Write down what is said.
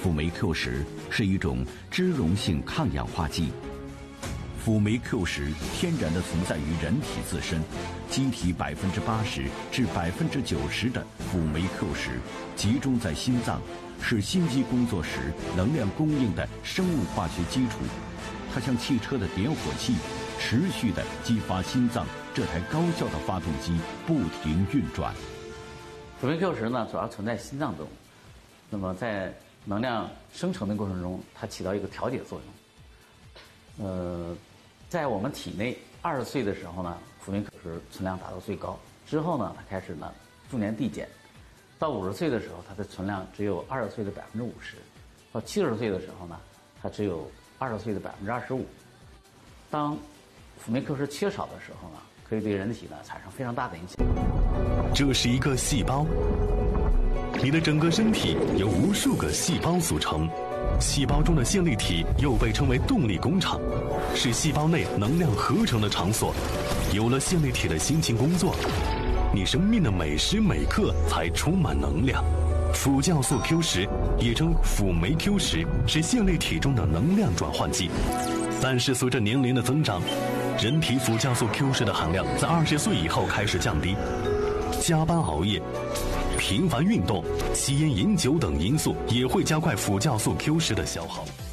辅酶 Q10是一种脂溶性抗氧化剂。辅酶 Q10天然地存在于人体自身，机体80%至90%的辅酶 Q10集中在心脏，是心肌工作时能量供应的生物化学基础。它像汽车的点火器，持续地激发心脏这台高效的发动机不停运转。 辅酶 Q10呢，主要存在心脏中，那么在能量生成的过程中，它起到一个调节作用。在我们体内20岁的时候呢，辅酶 Q10存量达到最高，之后呢，它开始呢逐年递减，到50岁的时候，它的存量只有20岁的50%，到70岁的时候呢，它只有20岁的25%。当辅酶 Q10缺少的时候呢，可以对人体呢产生非常大的影响。 这是一个细胞，你的整个身体由无数个细胞组成。细胞中的线粒体又被称为动力工厂，是细胞内能量合成的场所。有了线粒体的辛勤工作，你生命的每时每刻才充满能量。辅酵素 Q10 也称辅酶 Q10，是线粒体中的能量转换剂。但是随着年龄的增长，人体辅酵素 Q10的含量在20岁以后开始降低。加班熬夜、频繁运动、吸烟饮酒等因素也会加快辅酵素 Q10的消耗。